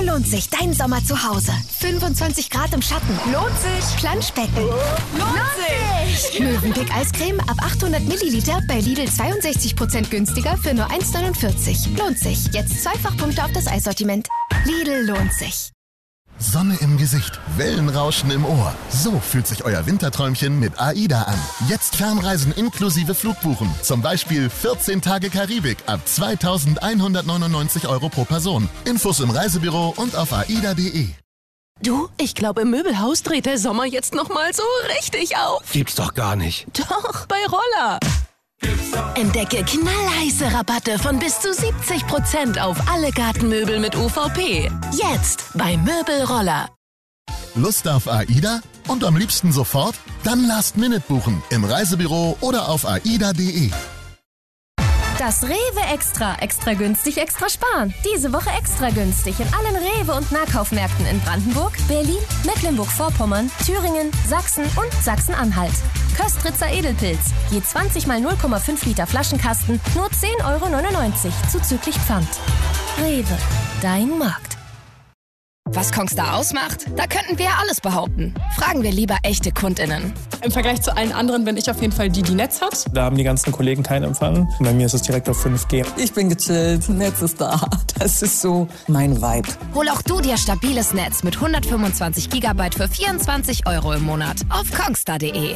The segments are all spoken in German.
lohnt sich dein Sommer zu Hause? 25 Grad im Schatten. Lohnt sich. Planschbecken. Lohnt sich. Mövenpick Eiscreme ab 800 Milliliter bei Lidl 62% günstiger für nur 1,49. Lohnt sich. Jetzt Zweifachpunkte auf das Eissortiment. Lidl lohnt sich. Sonne im Gesicht, Wellenrauschen im Ohr. So fühlt sich euer Winterträumchen mit AIDA an. Jetzt Fernreisen inklusive Flugbuchen. Zum Beispiel 14 Tage Karibik ab 2.199 € pro Person. Infos im Reisebüro und auf aida.de. Du, ich glaube, im Möbelhaus dreht der Sommer jetzt nochmal so richtig auf. Gibt's doch gar nicht. Doch, bei Roller. Entdecke knallheiße Rabatte von bis zu 70% auf alle Gartenmöbel mit UVP. Jetzt bei Möbelroller. Lust auf AIDA? Und am liebsten sofort? Dann Last Minute buchen im Reisebüro oder auf aida.de. Das Rewe Extra. Extra günstig, extra sparen. Diese Woche extra günstig in allen Rewe- und Nahkaufmärkten in Brandenburg, Berlin, Mecklenburg-Vorpommern, Thüringen, Sachsen und Sachsen-Anhalt. Köstritzer Edelpilz. Je 20 mal 0,5 Liter Flaschenkasten, nur 10,99 € zuzüglich Pfand. Rewe, dein Markt. Was Kongstar ausmacht? Da könnten wir ja alles behaupten. Fragen wir lieber echte KundInnen. Im Vergleich zu allen anderen bin ich auf jeden Fall die Netz hat. Da haben die ganzen Kollegen keinen Empfang. Bei mir ist es direkt auf 5G. Ich bin gechillt, Netz ist da. Das ist so mein Vibe. Hol auch du dir stabiles Netz mit 125 GB für 24 € im Monat auf kongstar.de.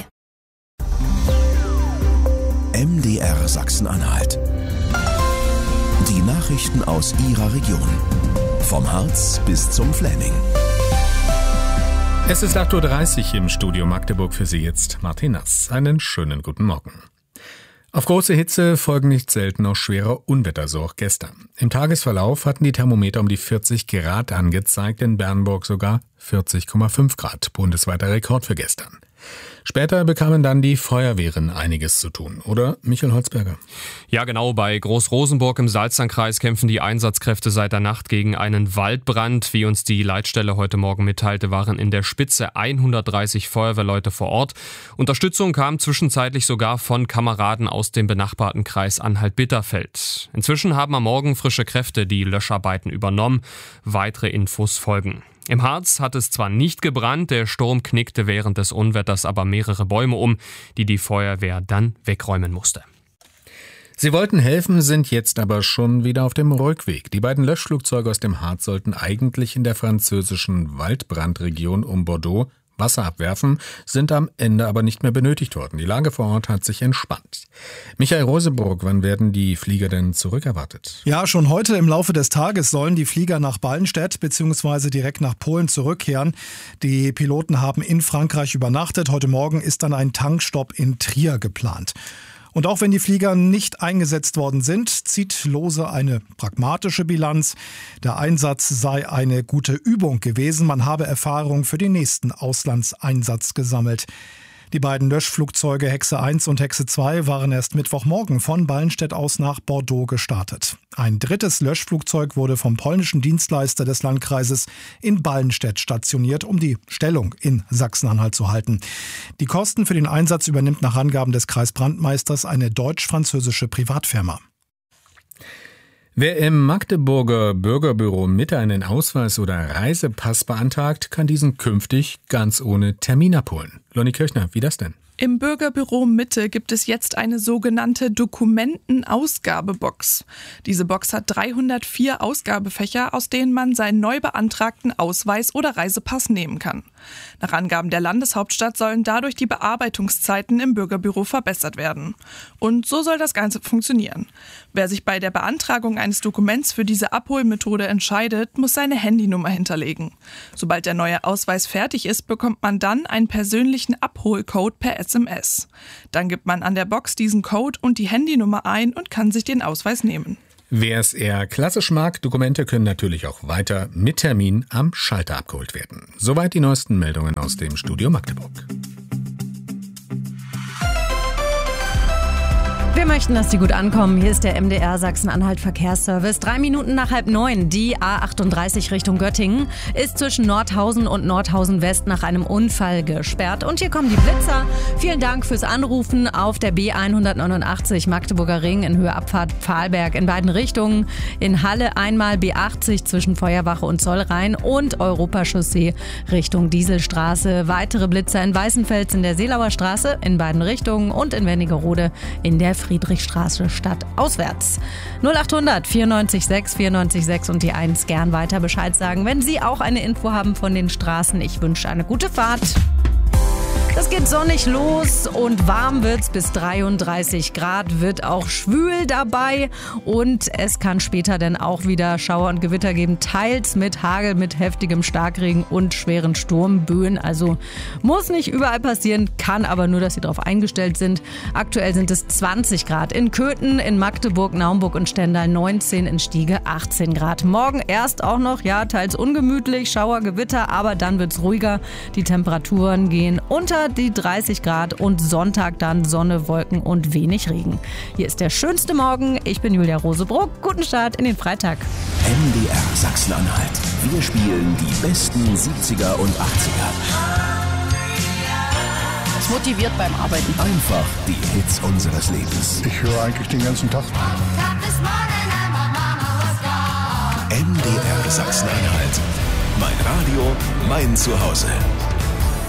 MDR Sachsen-Anhalt. Die Nachrichten aus Ihrer Region. Vom Harz bis zum Fläming. Es ist 8.30 Uhr im Studio Magdeburg, für Sie jetzt Martin Nass. Einen schönen guten Morgen. Auf große Hitze folgen nicht selten auch schwere Unwetter, so auch gestern. Im Tagesverlauf hatten die Thermometer um die 40 Grad angezeigt, in Bernburg sogar 40,5 Grad, bundesweiter Rekord für gestern. Später bekamen dann die Feuerwehren einiges zu tun, oder Michael Holzberger? Ja genau, bei Groß-Rosenburg im Salzlandkreis kämpfen die Einsatzkräfte seit der Nacht gegen einen Waldbrand. Wie uns die Leitstelle heute Morgen mitteilte, waren in der Spitze 130 Feuerwehrleute vor Ort. Unterstützung kam zwischenzeitlich sogar von Kameraden aus dem benachbarten Kreis Anhalt-Bitterfeld. Inzwischen haben am Morgen frische Kräfte die Löscharbeiten übernommen. Weitere Infos folgen. Im Harz hat es zwar nicht gebrannt, der Sturm knickte während des Unwetters aber mehrere Bäume um, die die Feuerwehr dann wegräumen musste. Sie wollten helfen, sind jetzt aber schon wieder auf dem Rückweg. Die beiden Löschflugzeuge aus dem Harz sollten eigentlich in der französischen Waldbrandregion um Bordeaux Wasser abwerfen, sind am Ende aber nicht mehr benötigt worden. Die Lage vor Ort hat sich entspannt. Michael Roseburg, wann werden die Flieger denn zurückerwartet? Ja, schon heute im Laufe des Tages sollen die Flieger nach Ballenstedt bzw. direkt nach Polen zurückkehren. Die Piloten haben in Frankreich übernachtet. Heute Morgen ist dann ein Tankstopp in Trier geplant. Und auch wenn die Flieger nicht eingesetzt worden sind, zieht Lose eine pragmatische Bilanz. Der Einsatz sei eine gute Übung gewesen. Man habe Erfahrung für den nächsten Auslandseinsatz gesammelt. Die beiden Löschflugzeuge Hexe 1 und Hexe 2 waren erst Mittwochmorgen von Ballenstedt aus nach Bordeaux gestartet. Ein drittes Löschflugzeug wurde vom polnischen Dienstleister des Landkreises in Ballenstedt stationiert, um die Stellung in Sachsen-Anhalt zu halten. Die Kosten für den Einsatz übernimmt nach Angaben des Kreisbrandmeisters eine deutsch-französische Privatfirma. Wer im Magdeburger Bürgerbüro Mitte einen Ausweis oder Reisepass beantragt, kann diesen künftig ganz ohne Termin abholen. Lonnie Kirchner, wie das denn? Im Bürgerbüro Mitte gibt es jetzt eine sogenannte Dokumentenausgabebox. Diese Box hat 304 Ausgabefächer, aus denen man seinen neu beantragten Ausweis oder Reisepass nehmen kann. Nach Angaben der Landeshauptstadt sollen dadurch die Bearbeitungszeiten im Bürgerbüro verbessert werden. Und so soll das Ganze funktionieren. Wer sich bei der Beantragung eines Dokuments für diese Abholmethode entscheidet, muss seine Handynummer hinterlegen. Sobald der neue Ausweis fertig ist, bekommt man dann einen persönlichen Abholcode per SMS. Dann gibt man an der Box diesen Code und die Handynummer ein und kann sich den Ausweis nehmen. Wer es eher klassisch mag, Dokumente können natürlich auch weiter mit Termin am Schalter abgeholt werden. Soweit die neuesten Meldungen aus dem Studio Magdeburg. Wir möchten, dass die gut ankommen. Hier ist der MDR Sachsen-Anhalt Verkehrsservice. 3 Minuten nach 8:30. Die A38 Richtung Göttingen ist zwischen Nordhausen und Nordhausen West nach einem Unfall gesperrt. Und hier kommen die Blitzer. Vielen Dank fürs Anrufen auf der B189 Magdeburger Ring in Höhe Abfahrt Pfahlberg in beiden Richtungen. In Halle einmal B80 zwischen Feuerwache und Zollrhein und Europachaussee Richtung Dieselstraße. Weitere Blitzer in Weißenfels in der Seelauer Straße in beiden Richtungen und in Wernigerode in der Friedrichstraße stadtauswärts. 0800 94 6 94 6 und die 1 gern weiter Bescheid sagen, wenn Sie auch eine Info haben von den Straßen. Ich wünsche eine gute Fahrt. Es geht sonnig los und warm wird's bis 33 Grad, wird auch schwül dabei und es kann später dann auch wieder Schauer und Gewitter geben, teils mit Hagel, mit heftigem Starkregen und schweren Sturmböen. Also muss nicht überall passieren, kann aber nur, dass Sie darauf eingestellt sind. Aktuell sind es 20 Grad in Köthen, in Magdeburg, Naumburg und Stendal, 19 in Stiege, 18 Grad. Morgen erst auch noch, ja, teils ungemütlich, Schauer, Gewitter, aber dann wird's ruhiger. Die Temperaturen gehen unter die 30 Grad und Sonntag dann Sonne, Wolken und wenig Regen. Hier ist der schönste Morgen. Ich bin Julia Rosebrock. Guten Start in den Freitag. MDR Sachsen-Anhalt. Wir spielen die besten 70er und 80er. Das motiviert beim Arbeiten. Einfach die Hits unseres Lebens. Ich höre eigentlich den ganzen Tag. MDR Sachsen-Anhalt. Mein Radio, mein Zuhause.